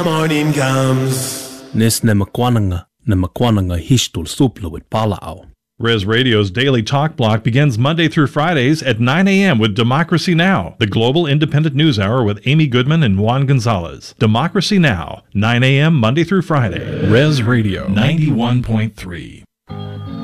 Morning comes. Nis nemakwananga hishtul supla with palao. Res Radio's Daily Talk Block begins Monday through Fridays at 9 a.m. with Democracy Now!, the global independent news hour with Amy Goodman and Juan Gonzalez. Democracy Now!, 9 a.m. Monday through Friday. Res Radio 91.3.